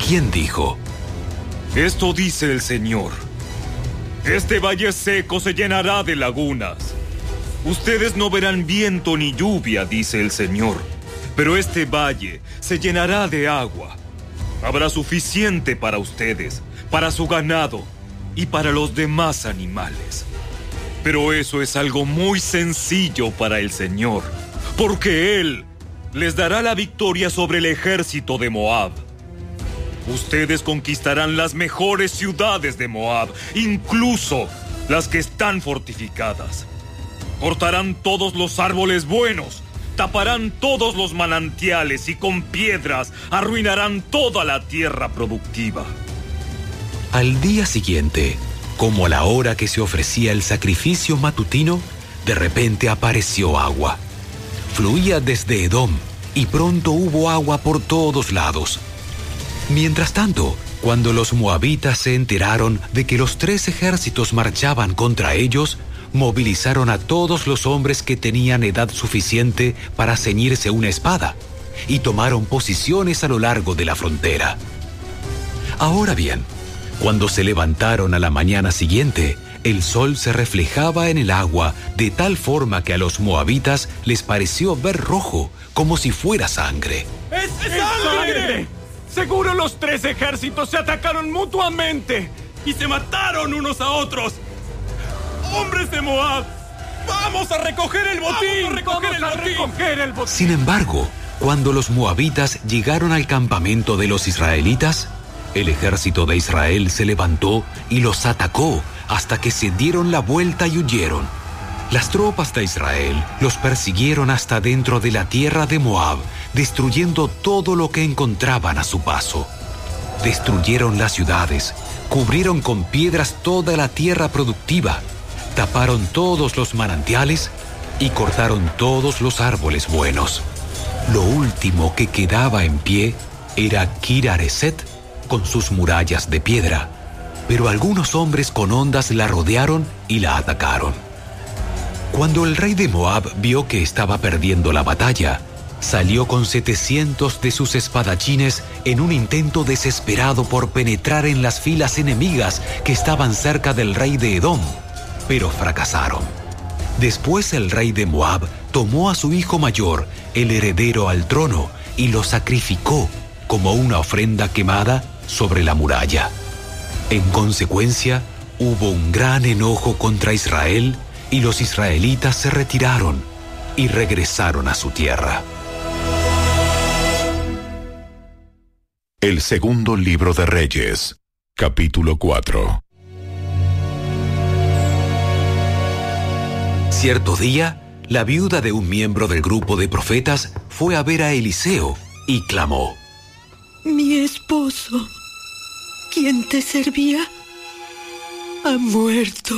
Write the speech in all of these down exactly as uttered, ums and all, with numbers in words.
quien dijo: Esto dice el Señor: este valle seco se llenará de lagunas. Ustedes no verán viento ni lluvia, dice el Señor, pero este valle se llenará de agua. Habrá suficiente para ustedes, para su ganado y para los demás animales. Pero eso es algo muy sencillo para el Señor, porque Él les dará la victoria sobre el ejército de Moab. Ustedes conquistarán las mejores ciudades de Moab, incluso las que están fortificadas. Cortarán todos los árboles buenos, taparán todos los manantiales y con piedras arruinarán toda la tierra productiva. Al día siguiente, como a la hora que se ofrecía el sacrificio matutino, de repente apareció agua. Fluía desde Edom y pronto hubo agua por todos lados. Mientras tanto, cuando los moabitas se enteraron de que los tres ejércitos marchaban contra ellos, movilizaron a todos los hombres que tenían edad suficiente para ceñirse una espada y tomaron posiciones a lo largo de la frontera. Ahora bien, cuando se levantaron a la mañana siguiente, el sol se reflejaba en el agua de tal forma que a los moabitas les pareció ver rojo, como si fuera sangre. ¡Es, es sangre! Seguro los tres ejércitos se atacaron mutuamente y se mataron unos a otros. ¡Hombres de Moab! ¡Vamos a recoger el botín! ¡Vamos a recoger, el, a botín. recoger el botín! Sin embargo, cuando los moabitas llegaron al campamento de los israelitas, el ejército de Israel se levantó y los atacó hasta que se dieron la vuelta y huyeron. Las tropas de Israel los persiguieron hasta dentro de la tierra de Moab, destruyendo todo lo que encontraban a su paso. Destruyeron las ciudades, cubrieron con piedras toda la tierra productiva, taparon todos los manantiales y cortaron todos los árboles buenos. Lo último que quedaba en pie era Kir-Hareset con sus murallas de piedra, pero algunos hombres con hondas la rodearon y la atacaron. Cuando el rey de Moab vio que estaba perdiendo la batalla, salió con setecientos de sus espadachines en un intento desesperado por penetrar en las filas enemigas que estaban cerca del rey de Edom, pero fracasaron. Después el rey de Moab tomó a su hijo mayor, el heredero al trono, y lo sacrificó como una ofrenda quemada sobre la muralla. En consecuencia, hubo un gran enojo contra Israel y los israelitas se retiraron y regresaron a su tierra. El segundo libro de Reyes, capítulo cuatro. Cierto día, la viuda de un miembro del grupo de profetas fue a ver a Eliseo y clamó: Mi esposo, quien te servía, ha muerto.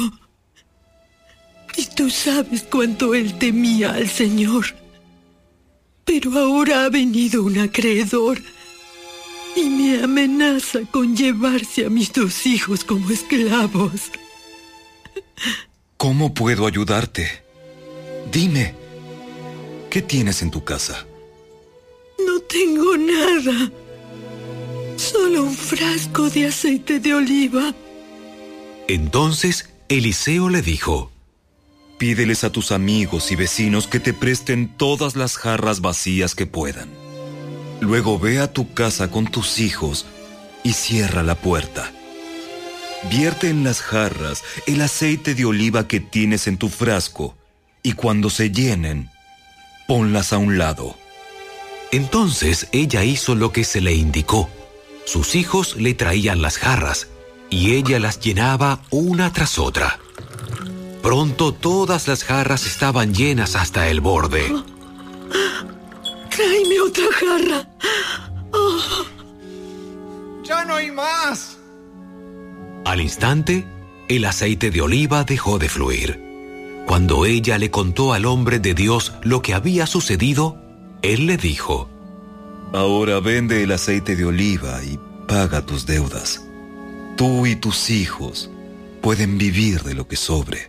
Y tú sabes cuánto él temía al Señor. Pero ahora ha venido un acreedor y me amenaza con llevarse a mis dos hijos como esclavos. ¿Cómo puedo ayudarte? Dime, ¿qué tienes en tu casa? No tengo nada. Solo un frasco de aceite de oliva. Entonces Eliseo le dijo: Pídeles a tus amigos y vecinos que te presten todas las jarras vacías que puedan. Luego ve a tu casa con tus hijos y cierra la puerta. Vierte en las jarras el aceite de oliva que tienes en tu frasco y cuando se llenen, ponlas a un lado. Entonces ella hizo lo que se le indicó. Sus hijos le traían las jarras y ella las llenaba una tras otra. Pronto todas las jarras estaban llenas hasta el borde. Oh. ¡Tráeme otra jarra! Oh. ¡Ya no hay más! Al instante, el aceite de oliva dejó de fluir. Cuando ella le contó al hombre de Dios lo que había sucedido, él le dijo: Ahora vende el aceite de oliva y paga tus deudas. Tú y tus hijos pueden vivir de lo que sobre.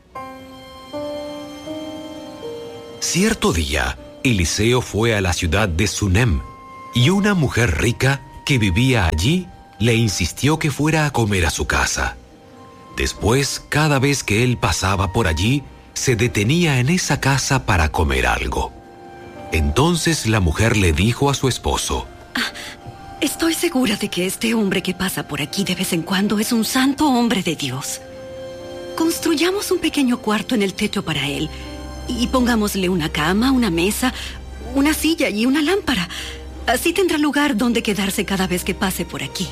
Cierto día, Eliseo fue a la ciudad de Sunem, y una mujer rica que vivía allí le insistió que fuera a comer a su casa. Después, cada vez que él pasaba por allí, se detenía en esa casa para comer algo. Entonces la mujer le dijo a su esposo: ah, estoy segura de que este hombre que pasa por aquí de vez en cuando es un santo hombre de Dios. Construyamos un pequeño cuarto en el techo para él y pongámosle una cama, una mesa, una silla y una lámpara. Así tendrá lugar donde quedarse cada vez que pase por aquí.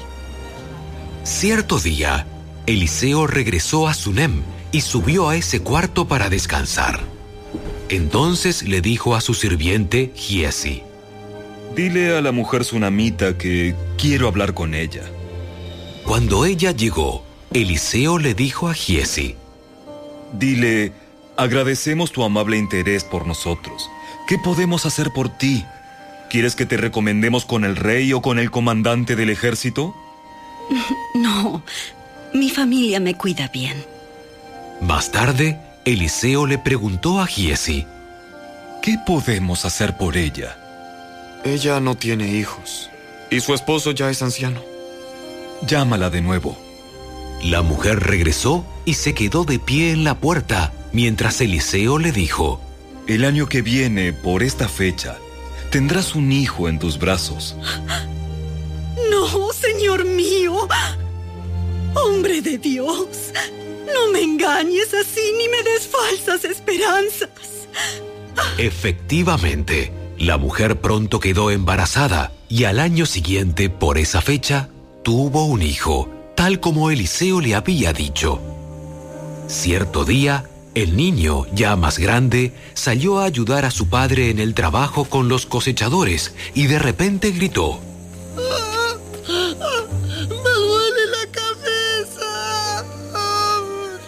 Cierto día, Eliseo regresó a Sunem y subió a ese cuarto para descansar. Entonces le dijo a su sirviente Giesi: dile a la mujer sunamita que quiero hablar con ella. Cuando ella llegó, Eliseo le dijo a Giesi: dile, agradecemos tu amable interés por nosotros. ¿Qué podemos hacer por ti? ¿Quieres que te recomendemos con el rey o con el comandante del ejército? No, mi familia me cuida bien. Más tarde, Eliseo le preguntó a Giesi: ¿qué podemos hacer por ella? Ella no tiene hijos y su esposo ya es anciano. Llámala de nuevo. La mujer regresó y se quedó de pie en la puerta mientras Eliseo le dijo: el año que viene, por esta fecha, tendrás un hijo en tus brazos. No, señor mío. Hombre de Dios, no me engañes así ni me des falsas esperanzas. Efectivamente, la mujer pronto quedó embarazada y al año siguiente, por esa fecha, tuvo un hijo, tal como Eliseo le había dicho. Cierto día, el niño, ya más grande, salió a ayudar a su padre en el trabajo con los cosechadores y de repente gritó: ¡Ah! ¡Ah! ¡Me duele la cabeza! ¡Ah!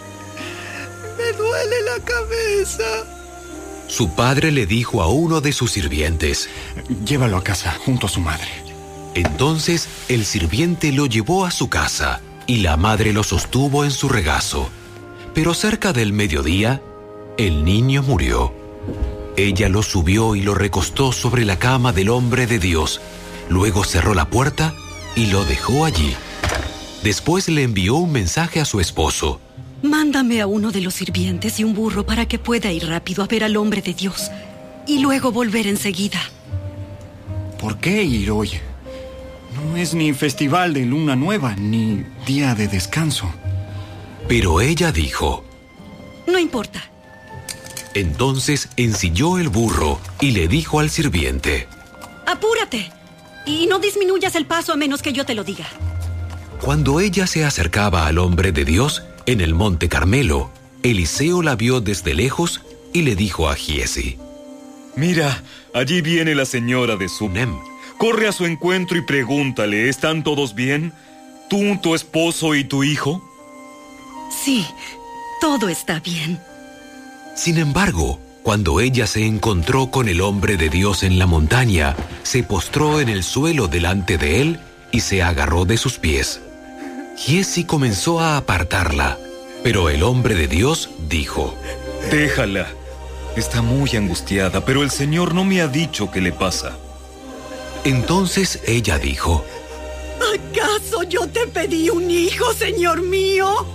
¡Me duele la cabeza! Su padre le dijo a uno de sus sirvientes: llévalo a casa, junto a su madre. Entonces el sirviente lo llevó a su casa y la madre lo sostuvo en su regazo. Pero cerca del mediodía, el niño murió. Ella lo subió y lo recostó sobre la cama del hombre de Dios. Luego cerró la puerta y lo dejó allí. Después le envió un mensaje a su esposo: mándame a uno de los sirvientes y un burro para que pueda ir rápido a ver al hombre de Dios y luego volver enseguida. ¿Por qué ir hoy? No es ni festival de luna nueva, ni día de descanso. Pero ella dijo: no importa. Entonces ensilló el burro y le dijo al sirviente: apúrate y no disminuyas el paso a menos que yo te lo diga. Cuando ella se acercaba al hombre de Dios en el monte Carmelo, Eliseo la vio desde lejos y le dijo a Giesi: mira, allí viene la señora de Sunem. Corre a su encuentro y pregúntale, ¿están todos bien? ¿Tú, tu esposo y tu hijo? Sí, todo está bien. Sin embargo, cuando ella se encontró con el hombre de Dios en la montaña, se postró en el suelo delante de él y se agarró de sus pies. Giesi comenzó a apartarla, pero el hombre de Dios dijo: déjala. Está muy angustiada, pero el Señor no me ha dicho qué le pasa. Entonces ella dijo: ¿acaso yo te pedí un hijo, señor mío?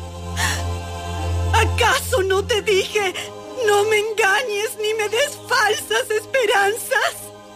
¿Acaso no te dije, no me engañes ni me des falsas esperanzas?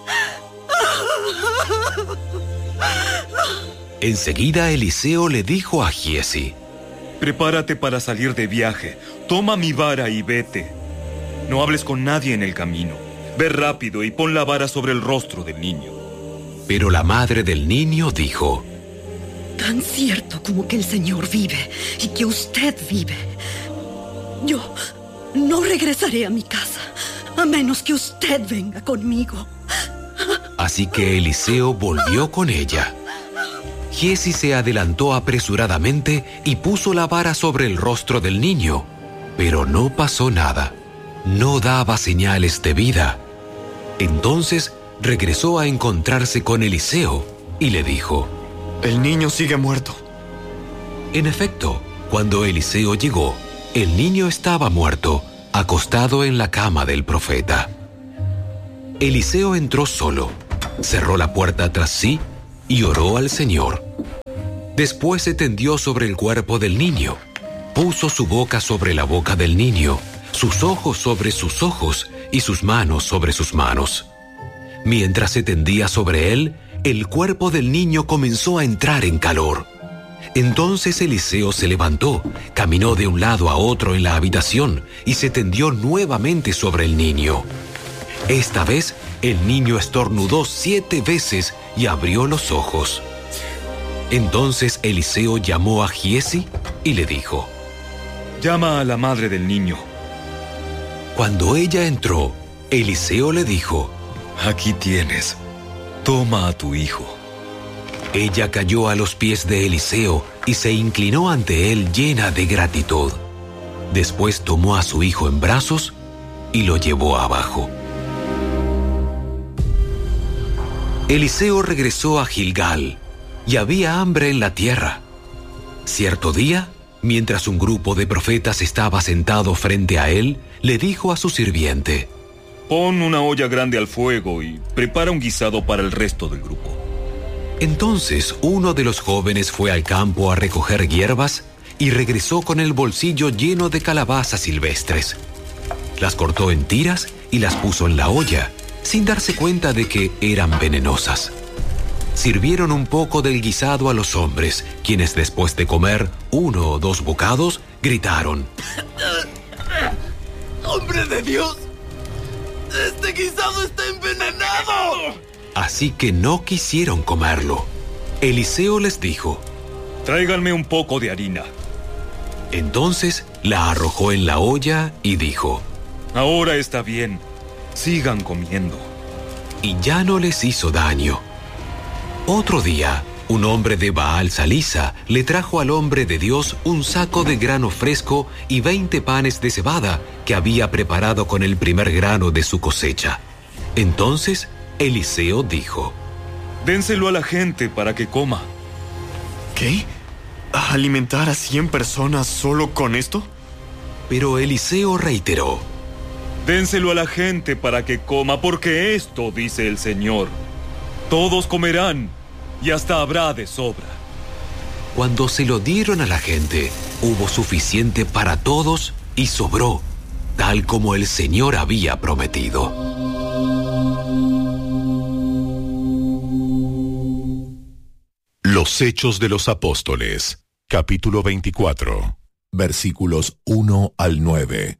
Enseguida Eliseo le dijo a Giesi: prepárate para salir de viaje, toma mi vara y vete. No hables con nadie en el camino. Ve rápido y pon la vara sobre el rostro del niño. Pero la madre del niño dijo: tan cierto como que el Señor vive y que usted vive, yo no regresaré a mi casa a menos que usted venga conmigo. Así que Eliseo volvió con ella. Giesi se adelantó apresuradamente y puso la vara sobre el rostro del niño, pero no pasó nada. No daba señales de vida. Entonces regresó a encontrarse con Eliseo y le dijo: el niño sigue muerto. En efecto, cuando Eliseo llegó, el niño estaba muerto, acostado en la cama del profeta. Eliseo entró solo, cerró la puerta tras sí y oró al Señor. Después se tendió sobre el cuerpo del niño, puso su boca sobre la boca del niño, sus ojos sobre sus ojos y sus manos sobre sus manos. Mientras se tendía sobre él, el cuerpo del niño comenzó a entrar en calor. Entonces Eliseo se levantó, caminó de un lado a otro en la habitación y se tendió nuevamente sobre el niño. Esta vez, el niño estornudó siete veces y abrió los ojos. Entonces Eliseo llamó a Giesi y le dijo: «Llama a la madre del niño». Cuando ella entró, Eliseo le dijo: «Aquí tienes. Toma a tu hijo». Ella cayó a los pies de Eliseo y se inclinó ante él llena de gratitud. Después tomó a su hijo en brazos y lo llevó abajo. Eliseo regresó a Gilgal y había hambre en la tierra. Cierto día, mientras un grupo de profetas estaba sentado frente a él, le dijo a su sirviente: «Pon una olla grande al fuego y prepara un guisado para el resto del grupo». Entonces uno de los jóvenes fue al campo a recoger hierbas y regresó con el bolsillo lleno de calabazas silvestres. Las cortó en tiras y las puso en la olla, sin darse cuenta de que eran venenosas. Sirvieron un poco del guisado a los hombres, quienes después de comer uno o dos bocados, gritaron: ¡Hombre de Dios! ¡Este guisado está envenenado! Así que no quisieron comerlo. Eliseo les dijo: «Tráiganme un poco de harina». Entonces la arrojó en la olla y dijo: «Ahora está bien, sigan comiendo». Y ya no les hizo daño. Otro día, un hombre de Baal Salisa le trajo al hombre de Dios un saco de grano fresco y veinte panes de cebada que había preparado con el primer grano de su cosecha. Entonces Eliseo dijo: «Dénselo a la gente para que coma». ¿Qué? ¿Alimentar a cien personas solo con esto? Pero Eliseo reiteró: «Dénselo a la gente para que coma, porque esto dice el Señor: todos comerán y hasta habrá de sobra». Cuando se lo dieron a la gente, hubo suficiente para todos y sobró, tal como el Señor había prometido. Los Hechos de los Apóstoles, capítulo veinticuatro, versículos uno al nueve.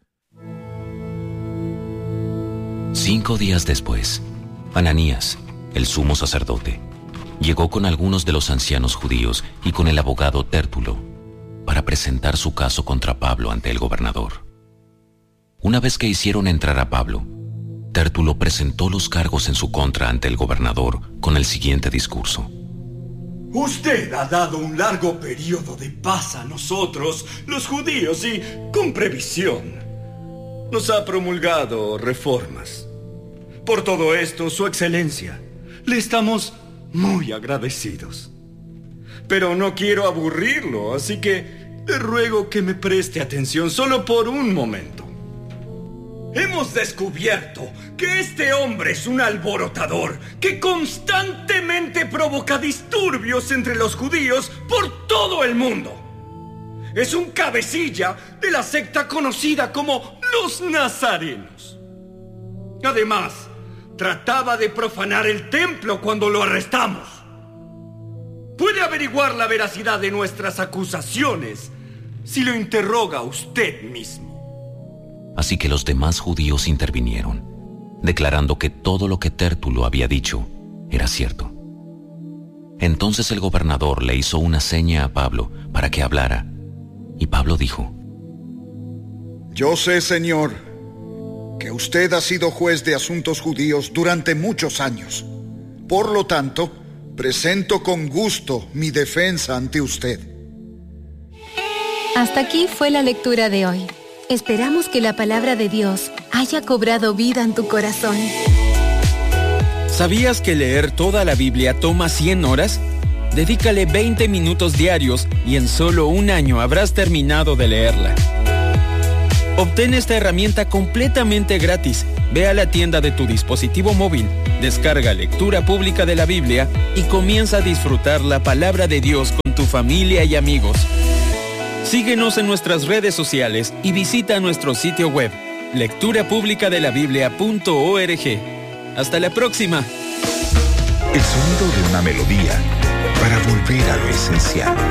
Cinco días después, Ananías, el sumo sacerdote, llegó con algunos de los ancianos judíos y con el abogado Tértulo para presentar su caso contra Pablo ante el gobernador. Una vez que hicieron entrar a Pablo, Tértulo presentó los cargos en su contra ante el gobernador con el siguiente discurso: Usted ha dado un largo periodo de paz a nosotros, los judíos, y con previsión nos ha promulgado reformas. Por todo esto, Su Excelencia, le estamos muy agradecidos. Pero no quiero aburrirlo, así que le ruego que me preste atención solo por un momento. Hemos descubierto que este hombre es un alborotador que constantemente provoca disturbios entre los judíos por todo el mundo. Es un cabecilla de la secta conocida como los Nazarenos. Además, trataba de profanar el templo cuando lo arrestamos. Puede averiguar la veracidad de nuestras acusaciones si lo interroga usted mismo. Así que los demás judíos intervinieron, declarando que todo lo que Tértulo había dicho era cierto. Entonces el gobernador le hizo una seña a Pablo para que hablara, y Pablo dijo: Yo sé, señor, que usted ha sido juez de asuntos judíos durante muchos años. Por lo tanto, presento con gusto mi defensa ante usted. Hasta aquí fue la lectura de hoy. Esperamos que la palabra de Dios haya cobrado vida en tu corazón. ¿Sabías que leer toda la Biblia toma cien horas? Dedícale veinte minutos diarios y en solo un año habrás terminado de leerla. Obtén esta herramienta completamente gratis. Ve a la tienda de tu dispositivo móvil, descarga Lectura Pública de la Biblia y comienza a disfrutar la palabra de Dios con con tu familia y amigos. Síguenos en nuestras redes sociales y visita nuestro sitio web, lectura pública de la biblia punto org. Hasta la próxima. El sonido de una melodía para volver a lo esencial.